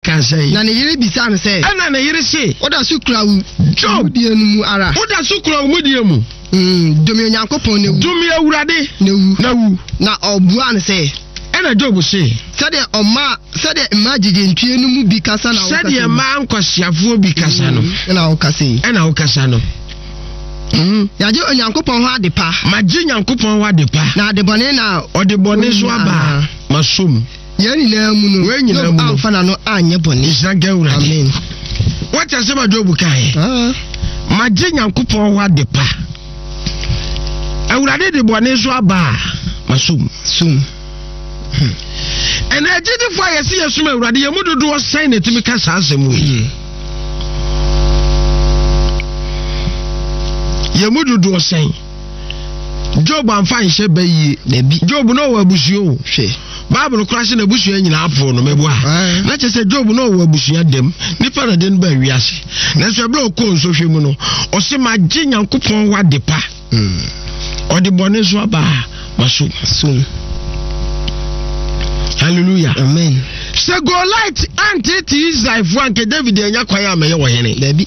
can say na ne yiri bisa no say ana na yiri say oda sukura wu Job die no mu ara oda sukura mu die mu domi onyankopon ne wu domi awurade ne wu na obua no say ana Job say said ma jijentue no mu bi kasa na wo kasa said ma nkwasiafo bi kasa no na wo kasa no yaje onyankopon ho adepa maje nyankopon ho adepa na adebone na odebone so aba masom yani na mu no we nyina mu amfa na no anye bone isaga urade amen what ase ba Job kai maje nyankopon ho adepa awurade de bone so aba masom ena agide fo ayese yesum awurade ye mudodo osan na timi ka sa asemu yemududu osen Job amfa nhye bayi Job no wa abusuo hwe Bible crash na abusuo nyina apo no mebua na chese Job no wa abusuo dem nipa na den ba wiase na so bla okon so hwe mu no ose magye nyankopon wa depa odi bone so aba maso hallelujah amen se go light anti Israel fu anke David enya kwaya ameye wo hene baby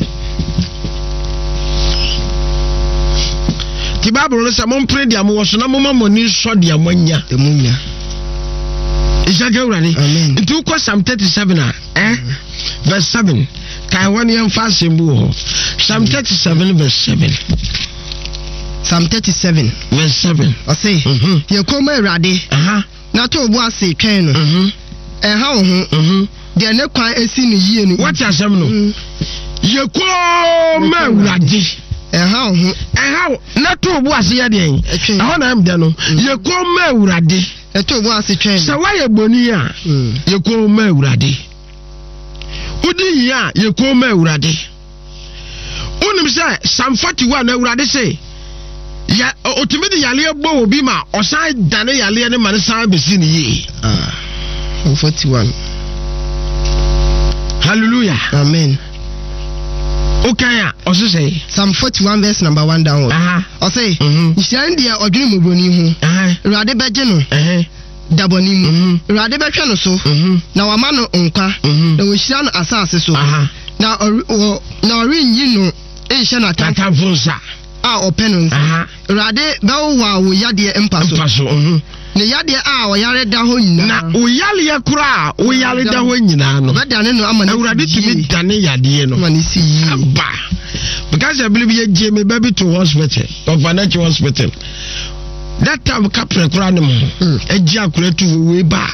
the Bible says mon pray dia mo so na mo mamoni so dia monya emunya isaga urani amen into Psalm 37 verse 7 kai woni em fasembu Psalm 37 verse 7 Psalm 37 verse 7 o say ye koma urade na to obu ase twen no ha wo ho de ne kwan esi ne yie no what asem no ye koma urade how na to obu ase ya de ho na am de no ye koma urade to obu ase twen se wa ye boni a ye koma urade udi ya ye koma urade unim say Psalm 41 na urade say ya otimidi yale egbo obi ma osan dane yale ne man san besi ni yi 41 hallelujah amen okay also say Psalm 41 verse number 1 downward o say ishan dia odwene moboni hu urade beje no daboni mu urade betwe no so na wama no nkwa na wo hira no asase so na ori nyi no ehye na tatamfunsa openons urade bawo wo yade empaso ne yade o yare da ho nyina na o yale ya kura o yale da ho nyina no badane no amane urade tumi dane yade no amane si yi aba because I believe you je me baby to hospital or financial hospital that time kapre kura no mo eji akura tu we ba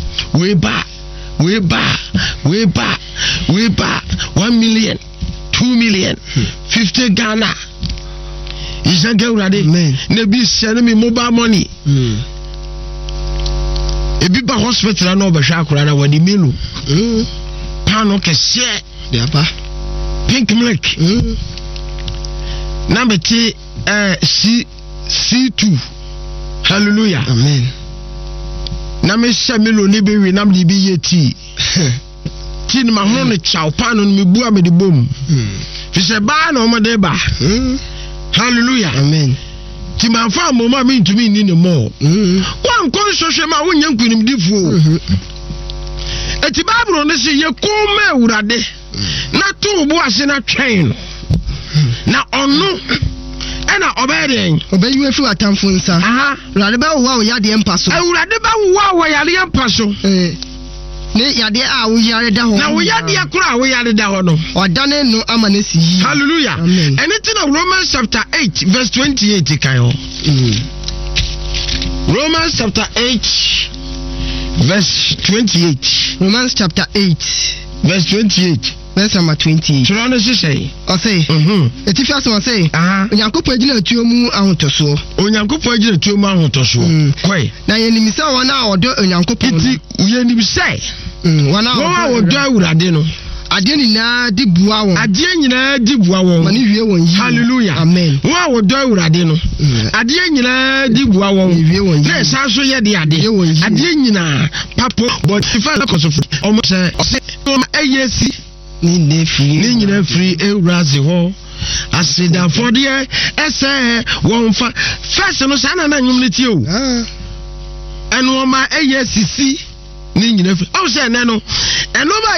1 million 2 million 50 Ghana isaga urade na bi sene me mobile money ebi ba hospital na obehwa akura na wadi melu pano kese de apa pink milk number T C2 hallelujah amen na me shamelo ni be wi nam di bi yeti tin ma hono ne chaw pano me bua me di bom fi se ba na o de ba hallelujah amen ti man fa mo ma me ntumi ni ne mo wan kon sohwe ma wonya nkunim difuo eti Bible no se ye koma urade na to bo ase na twen na onu ena obeden obeyiwe fi atamfo nsa urade ba wo yade empaso urade ba wo yade empaso ne yade wo yare da ho na wo yade akura wo yare da ho no odane no amane si yi hallelujah anything of Romans chapter 8 verse 28 kan ho Romans chapter 8 verse 28 Romans chapter 8 verse 28 verse number 28 so no say o say etifi aso say onyankopon agina atuo mu ahotoso onyankopon agina atuo mu ahotoso koi na yenimisa wona odo onyankopon iti yenimisa wona odo awurade no ade nyina di bua won ade nyina di bua won mani wie won yi hallelujah amen wona odo awurade no ade nyina di bua won wie won yi na sa so ye de ade nyina papo but if I look at omo say ayesi ni nyina free Eurazi ho asida for the ese won fa first no sana na nyum leti o eno ma ayesi ni nyina free o say na no eno ba